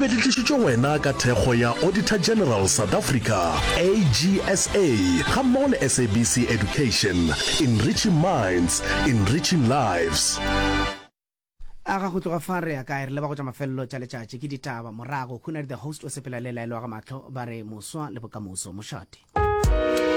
be di tlišitšwe wena ka thekgo ya Auditor General South Africa, AGSA, ga mmogo le SABC Education, Enriching Minds, Enriching Lives. Aga go tloga fa re ka re le ba go tsa mafello tša letšatši ke ditaba morago khuna the host o sepela le laelo ga matlo ba re moswa le bokamoso mošate.